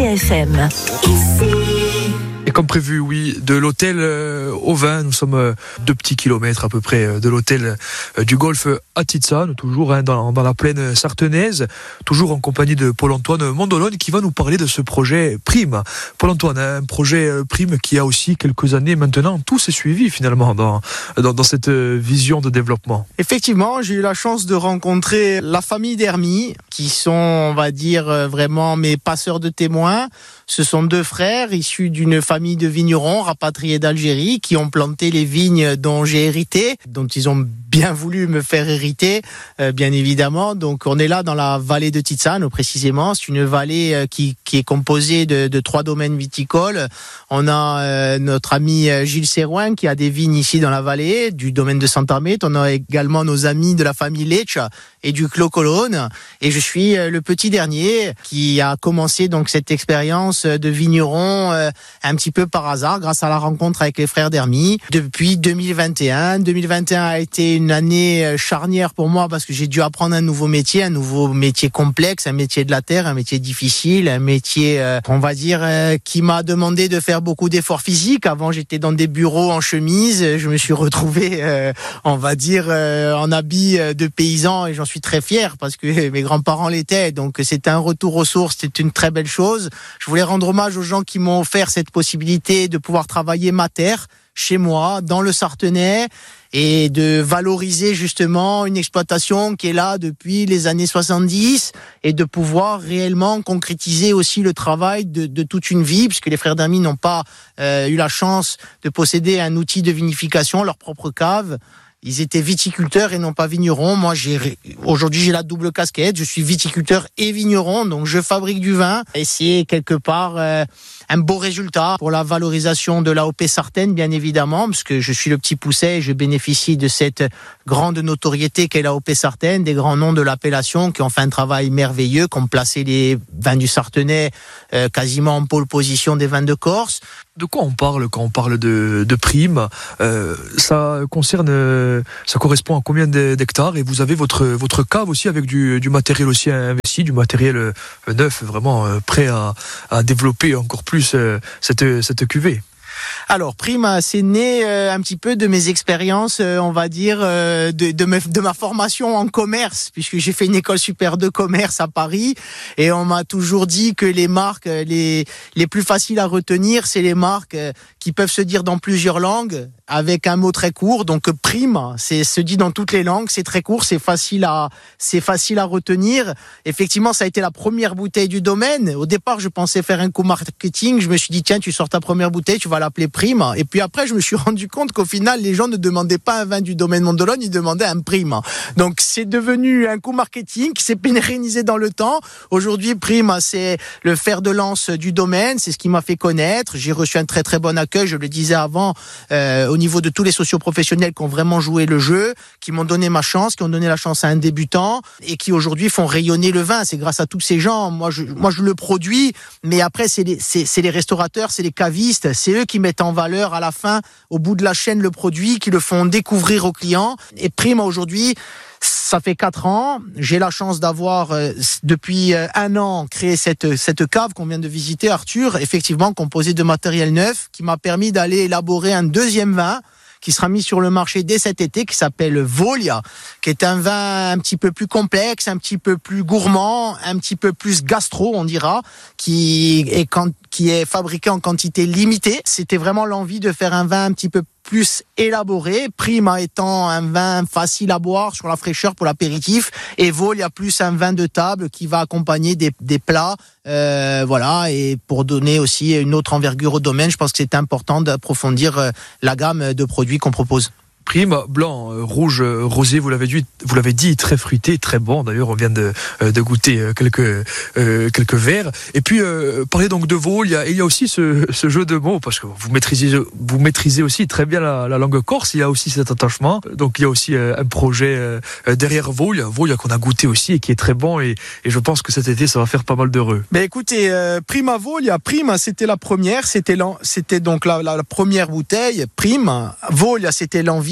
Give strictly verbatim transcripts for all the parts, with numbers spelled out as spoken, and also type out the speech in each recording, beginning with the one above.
C F M. Ici. Et comme prévu, oui, de l'hôtel euh, au vin, nous sommes euh, deux petits kilomètres à peu près euh, de l'hôtel euh, du golfe à Tizane, toujours hein, dans, dans la plaine sartenaise, toujours en compagnie de Paul-Antoine Mondolone qui va nous parler de ce projet Prime. Paul-Antoine, un projet euh, Prime qui a aussi quelques années maintenant, tout s'est suivi finalement dans, dans, dans cette euh, vision de développement. Effectivement, j'ai eu la chance de rencontrer la famille d'Hermie, qui sont, on va dire, vraiment mes passeurs de témoins. Ce sont deux frères issus d'une famille de vignerons rapatriés d'Algérie qui ont planté les vignes dont j'ai hérité, dont ils ont bien voulu me faire hériter, euh, bien évidemment. Donc on est là dans la vallée de Tizane, précisément. C'est une vallée euh, qui, qui est composée de, de trois domaines viticoles. On a euh, notre ami Gilles Serrouin qui a des vignes ici dans la vallée, du domaine de Sant'Armet. On a également nos amis de la famille Lecce et du Clos Colonne. Et je suis euh, le petit dernier qui a commencé donc cette expérience de vigneron euh, un petit peu par hasard grâce à la rencontre avec les frères d'Hermie depuis deux mille vingt et un. deux mille vingt et un a été une année charnière pour moi parce que j'ai dû apprendre un nouveau métier, un nouveau métier complexe, un métier de la terre, un métier difficile, un métier, euh, on va dire, euh, qui m'a demandé de faire beaucoup d'efforts physiques. Avant, j'étais dans des bureaux en chemise, je me suis retrouvé, euh, on va dire, euh, en habit de paysan et j'en suis très fier parce que mes grands-parents l'étaient. Donc c'était un retour aux sources, c'était une très belle chose. Je voulais rendre hommage aux gens qui m'ont offert cette possibilité de pouvoir travailler ma terre, chez moi, dans le Sartenay, et de valoriser justement une exploitation qui est là depuis les années soixante-dix et de pouvoir réellement concrétiser aussi le travail de, de toute une vie, puisque les frères d'Hermie n'ont pas euh, eu la chance de posséder un outil de vinification, leur propre cave. Ils étaient viticulteurs et non pas vignerons. Moi, j'ai, aujourd'hui, j'ai la double casquette. Je suis viticulteur et vigneron, donc je fabrique du vin. Et c'est quelque part euh, un beau résultat pour la valorisation de l'A O P Sartène, bien évidemment, parce que je suis le petit pousset et je bénéficie de cette grande notoriété qu'est l'A O P Sartène, des grands noms de l'appellation qui ont fait un travail merveilleux, qui ont placé les vins du Sartenay euh, quasiment en pole position des vins de Corse. De quoi on parle quand on parle de, de Prime euh, Ça concerne, ça correspond à combien d'hectares? Et vous avez votre votre cave aussi avec du, du matériel aussi investi, du matériel neuf, vraiment prêt à, à développer encore plus cette cette cuvée. Alors, Prime, c'est né euh, un petit peu de mes expériences, euh, on va dire, euh, de, de, me, de ma formation en commerce, puisque j'ai fait une école supérieure de commerce à Paris, et on m'a toujours dit que les marques les, les plus faciles à retenir, c'est les marques euh, qui peuvent se dire dans plusieurs langues, avec un mot très court. Donc, Prime, c'est se dit dans toutes les langues, c'est très court, c'est facile à, c'est facile à retenir. Effectivement, ça a été la première bouteille du domaine. Au départ, je pensais faire un coup marketing. Je me suis dit, tiens, tu sors ta première bouteille, tu vas l'appeler Prime. Et puis après, je me suis rendu compte qu'au final, les gens ne demandaient pas un vin du domaine Mondolone, ils demandaient un Prime. Donc, c'est devenu un coup marketing qui s'est pérennisé dans le temps. Aujourd'hui, Prime, c'est le fer de lance du domaine. C'est ce qui m'a fait connaître. J'ai reçu un très, très bon accueil. Je le disais avant, euh, au niveau de tous les socioprofessionnels qui ont vraiment joué le jeu, qui m'ont donné ma chance, qui ont donné la chance à un débutant et qui aujourd'hui font rayonner le vin. C'est grâce à tous ces gens. Moi, je, moi, je le produis, mais après, c'est les, c'est, c'est les restaurateurs, c'est les cavistes, c'est eux qui mettent en valeur à la fin, au bout de la chaîne, le produit, qui le font découvrir aux clients. Et Prime, aujourd'hui, ça fait quatre ans. J'ai la chance d'avoir, euh, depuis euh, un an, créé cette, cette cave qu'on vient de visiter, Arthur, effectivement composée de matériel neuf, qui m'a permis d'aller élaborer un deuxième vin qui sera mis sur le marché dès cet été, qui s'appelle Volia, qui est un vin un petit peu plus complexe, un petit peu plus gourmand, un petit peu plus gastro, on dira, qui est, qui est fabriqué en quantité limitée. C'était vraiment l'envie de faire un vin un petit peu plus élaboré, Prime étant un vin facile à boire sur la fraîcheur pour l'apéritif, et Volia plus un vin de table qui va accompagner des, des plats, euh, voilà, et pour donner aussi une autre envergure au domaine, je pense que c'est important d'approfondir la gamme de produits qu'on propose. Prime, blanc, rouge, rosé, vous l'avez dit, vous l'avez dit, très fruité, très bon. D'ailleurs, on vient de, de goûter quelques, euh, quelques verres. Et puis, euh, parler donc de veau, il y a, il y a aussi ce, ce jeu de mots, parce que vous maîtrisez, vous maîtrisez aussi très bien la, la langue corse. Il y a aussi cet attachement. Donc, il y a aussi un projet euh, derrière Volia, Volia qu'on a goûté aussi et qui est très bon. Et, et je pense que cet été, ça va faire pas mal d'heureux. Ben écoutez, euh, Prima Volia, Prime, c'était la première, c'était, c'était donc la, la, la première bouteille. Prime, Volia, c'était l'envie.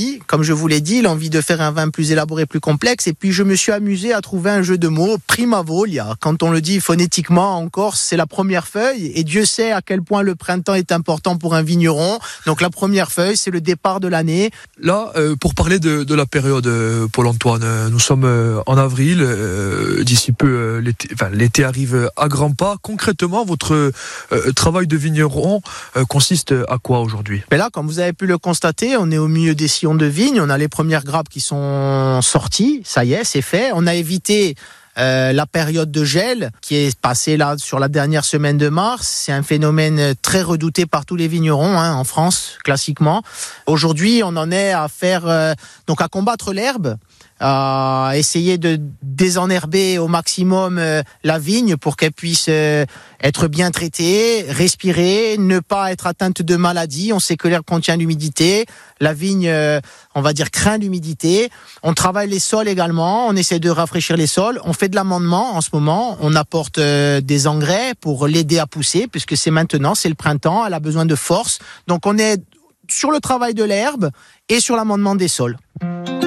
l'envie, comme je vous l'ai dit, l'envie de faire un vin plus élaboré, plus complexe. Et puis je me suis amusé à trouver un jeu de mots, prima voglia. Quand on le dit phonétiquement en Corse, c'est la première feuille. Et Dieu sait à quel point le printemps est important pour un vigneron. Donc la première feuille, c'est le départ de l'année. Là, euh, pour parler de, de la période, euh, Paul-Antoine, euh, nous sommes euh, en avril. Euh, d'ici peu, euh, l'été, enfin, l'été arrive à grands pas. Concrètement, votre euh, travail de vigneron euh, consiste à quoi aujourd'hui ? Mais là, comme vous avez pu le constater, on est au milieu des sillons de vigne. On a les premières grappes qui sont sorties. Ça y est, c'est fait. On a évité euh, la période de gel qui est passée là sur la dernière semaine de mars. C'est un phénomène très redouté par tous les vignerons hein, en France, classiquement. Aujourd'hui, on en est à faire euh, donc à combattre l'herbe, à essayer de désenherber au maximum euh, la vigne pour qu'elle puisse euh, être bien traitée, respirer, ne pas être atteinte de maladies. On sait que l'herbe contient l'humidité. La vigne, euh, on va dire, craint l'humidité. On travaille les sols également. On essaie de rafraîchir les sols. On fait de l'amendement en ce moment. On apporte euh, des engrais pour l'aider à pousser puisque c'est maintenant, c'est le printemps. Elle a besoin de force. Donc on est sur le travail de l'herbe et sur l'amendement des sols.